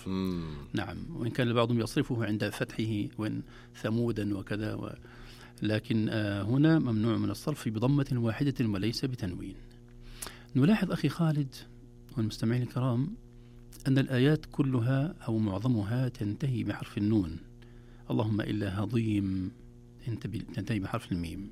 الصرف. نعم، وإن كان بعضهم يصرفه عند فتحه وإن ثمودا وكذا لكن هنا ممنوع من الصرف بضمة واحدة وليس بتنوين. نلاحظ أخي خالد والمستمعين الكرام أن الآيات كلها أو معظمها تنتهي بحرف النون، اللهم إلا هضيم تنتهي بحرف الميم.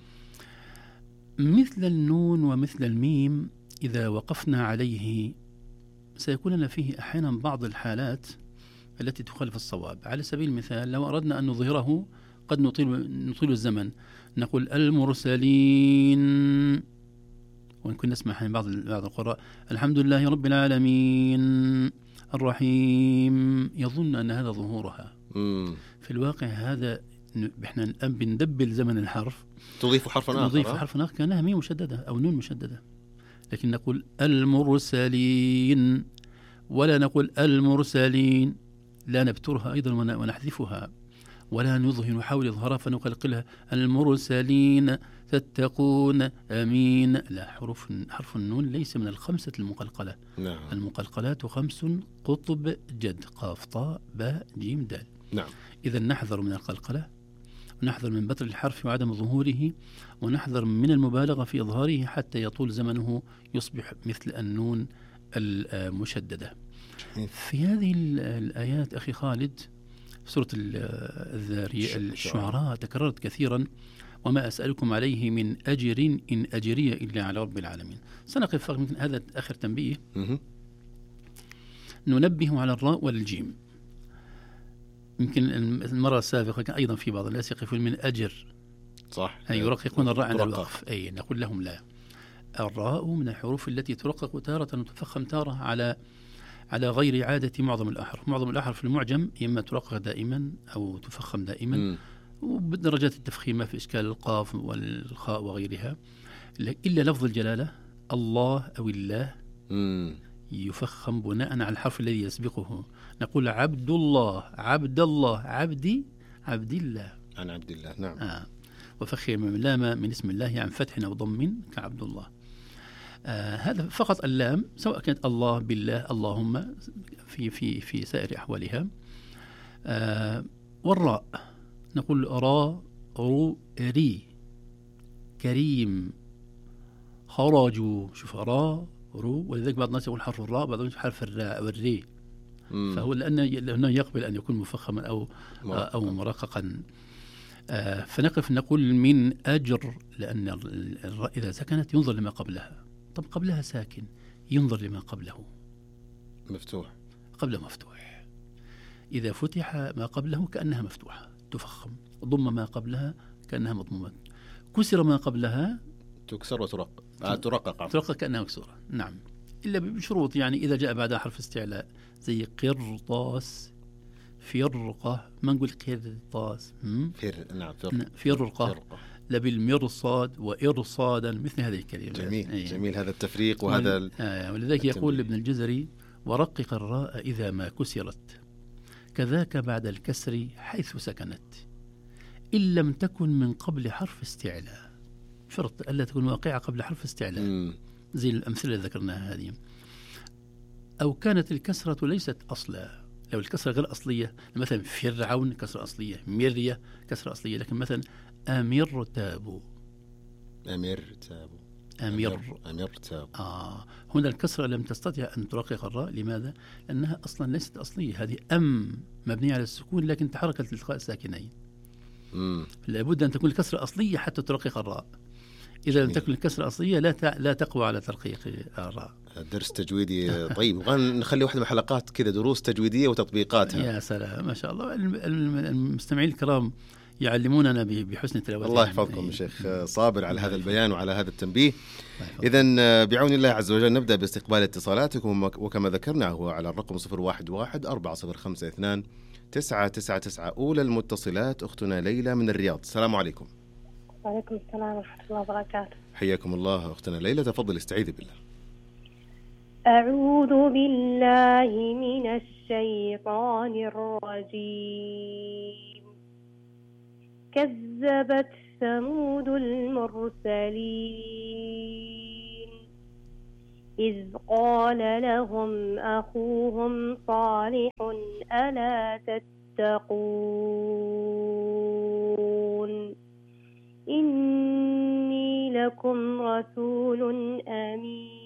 مثل النون ومثل الميم إذا وقفنا عليه سيكون لنا فيه أحيانا بعض الحالات التي تخالف الصواب. على سبيل المثال لو أردنا أن نظهره قد نطيل الزمن، نقول المرسلين، وإن كنا نسمع بعض القراء الحمد لله رب العالمين الرحيم، يظن أن هذا ظهورها. في الواقع هذا احنا الآن بندبل زمن الحرف، تضيف حرفا آخر كأنها ميم مشددة أو نون مشددة، لكن نقول المرسلين ولا نقول المرسلين، لا نبترها أيضا ونحذفها ولا نحاول إظهارها فنقلقلها المرسلين تتقون آمين. لا، حرف النون ليس من الخمسة المقلقلة. نعم. المقلقلات 5 قطب جد قاف طاء باء جيم دال. نعم. إذا نحذر من القلقلة، ونحذر من بتر الحرف وعدم ظهوره، ونحذر من المبالغة في إظهاره حتى يطول زمنه يصبح مثل النون المشددة. في هذه الآيات أخي خالد سورة الذاريات الشعراء تكررت كثيرا، وما أسألكم عليه من أجر إن أجري إلا على رب العالمين. سنقف من هذا آخر تنبيه. ننبه على الراء والجيم. يمكن المرة السابقة كان أيضا في بعض الناس يقفون من أجر، صح، أي يرققون الراء عند الوقف، أي نقول لهم لا، الراء من الحروف التي ترقق تارة وتفخم تارة على غير عادة معظم الأحرف. معظم الأحرف في المعجم إما ترقق دائما أو تفخم دائما، وبدرجات التفخيم في إشكال القاف والخاء وغيرها، إلا لفظ الجلالة الله أو الله يفخم بناء على الحرف الذي يسبقه. نقول عبد الله، عبد الله، عبدي، عبد الله، عن عبد الله. نعم. وفخم اللام من اسم الله عن فتح أو ضم كعبد الله. هذا فقط اللام، سواء كانت الله بالله اللهم في سائر أحوالها. والراء نقول را رو ري كريم خرجوا. شوف را رو، ولذلك بعض الناس يقول حرف الراء، بعض الناس حرف الراء والري، فهو لأنه يقبل أن يكون مفخما أو مرققا. فنقف نقول من أجر، لأن الراء إذا سكنت ينظر لما قبلها. طب قبلها ساكن ينظر لما قبله مفتوح، قبله مفتوح. إذا فتح ما قبله كأنها مفتوحة تفخم، ضم ما قبلها كأنها مضمومة، كسر ما قبلها تكسر وترقق كأنها مكسورة. نعم، إلا بشروط، يعني إذا جاء بعدها حرف استعلاء زي قرطاس، فرقة، ما نقول قرطاس، فرقة، لا بالمرصاد وإرصادا، مثل هذه الكلمات. جميل هذا التفريق وهذا ولذلك يقول ابن الجزري ورقق الراء إذا ما كسرت، كذاك بعد الكسر حيث سكنت، إن لم تكن من قبل حرف استعلاء. شرط ألا تكون واقعة قبل حرف استعلاء، زي الأمثلة اللي ذكرناها هذه. أو كانت الكسرة ليست أصلا، لو الكسرة غير أصلية، مثلا فرعون كسرة أصلية، مرية كسرة أصلية، لكن مثلا أمير تابو، هنا الكسرة لم تستطيع أن ترقق الراء. لماذا؟ لأنها أصلا ليست أصلية. هذه مبنية على السكون لكن تحركت التقاء الساكنين، لابد أن تكون الكسرة أصلية حتى ترقق الراء. إذا لم تكن الكسرة أصلية لا تقوى على ترقيق الراء. درس تجويدي طيب، نخلي واحدة من حلقات كذا دروس تجويدية وتطبيقاتها. يا سلام، ما شاء الله. المستمعين الكرام يعلموننا بحسن تلاوتهم. الله يحفظكم شيخ صابر على هذا البيان وعلى هذا التنبيه. إذن بعون الله عز وجل نبدأ باستقبال اتصالاتكم، وكما ذكرنا هو على الرقم 011-4052-999. أولى المتصلات أختنا ليلى من الرياض. السلام عليكم. وعليكم السلام ورحمة الله وبركاته. حياكم الله أختنا ليلى، تفضل استعيذي بالله. أعوذ بالله من الشيطان الرجيم. كذبت ثمود المرسلين إذ قال لهم أخوهم صالح ألا تتقون إني لكم رسول أمين